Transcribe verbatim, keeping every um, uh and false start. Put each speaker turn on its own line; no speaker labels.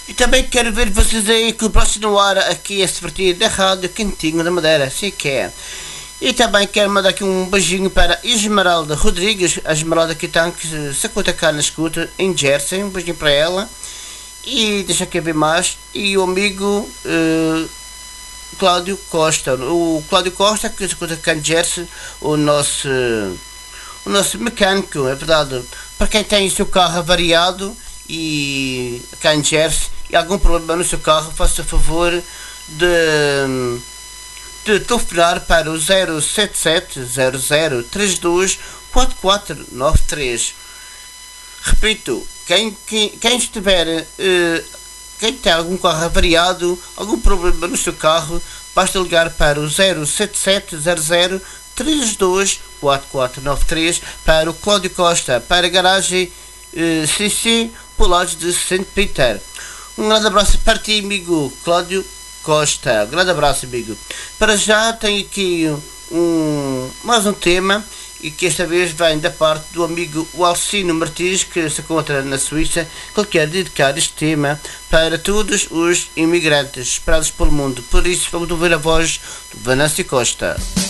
E também quero ver vocês aí que o próximo ar aqui a se partir da Rádio Quentinho da Madeira, assim que é. E também quero mandar aqui um beijinho para Esmeralda Rodrigues, a Esmeralda que está que se conta cá na escuta em Jersey, um beijinho para ela. E deixa aqui ver mais. E o amigo uh, Cláudio Costa, o Cláudio Costa que se conta cá em Jersey, o nosso, uh, o nosso mecânico, é verdade, para quem tem o seu carro avariado e cá em Jersey e algum problema no seu carro, faça favor de, de telefonar para o zero sete sete zero zero três dois quatro quatro nove três. Repito, quem, quem, quem estiver uh, quem tem algum carro avariado, algum problema no seu carro, basta ligar para o zero sete sete zero zero três dois quatro quatro nove três para o Cláudio Costa, para a garagem uh, C C Polares de Saint Peter. Um grande abraço para ti, amigo Cláudio Costa. Um grande abraço, amigo. Para já tenho aqui um, mais um tema, e que esta vez vem da parte do amigo Alcino Martins, que se encontra na Suíça, que ele quer dedicar este tema para todos os imigrantes espalhados pelo mundo. Por isso, vamos ouvir a voz do Venâncio Costa.